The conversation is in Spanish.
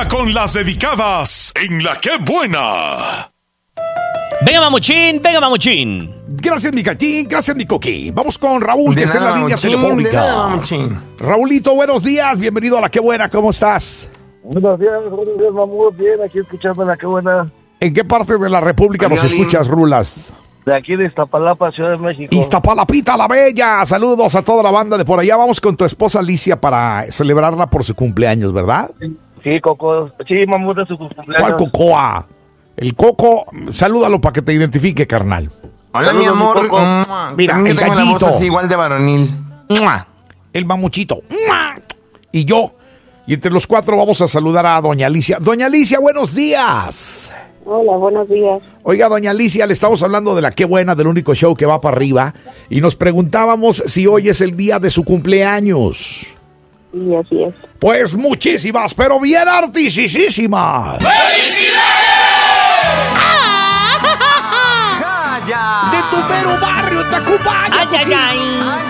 Continúa con las dedicadas en La Qué Buena. Venga, mamuchín. Gracias, mi Catín. Gracias, mi Coquín. Vamos con Raúl, que está en la línea telefónica. Raulito, buenos días. Bienvenido a La Qué Buena. ¿Cómo estás? Buenos días, mamut. Bien, aquí escuchando La Qué Buena. ¿En qué parte de la República nos escuchas, Rulas? De aquí de Iztapalapa, Ciudad de México. Iztapalapita la Bella. Saludos a toda la banda de por allá. Vamos con tu esposa Alicia para celebrarla por su cumpleaños, ¿verdad? Sí, Coco. Sí, mamut, de su cumpleaños. ¿Cuál Cocoa? El Coco, salúdalo para que te identifique, carnal. Hola, mi amor. Mira, el tengo la voz gallito. así igual de varonil. El mamuchito. Y yo. Y entre los cuatro vamos a saludar a doña Alicia. Doña Alicia, buenos días. Hola, buenos días. Oiga, doña Alicia, le estamos hablando de La Qué Buena, del único show que va para arriba. Y nos preguntábamos si hoy es el día de su cumpleaños. Sí, así es. Pues muchísimas, pero bien artisísimas. ¡Calla! De tu mero barrio, Tacubaya. Ay, ay, ay.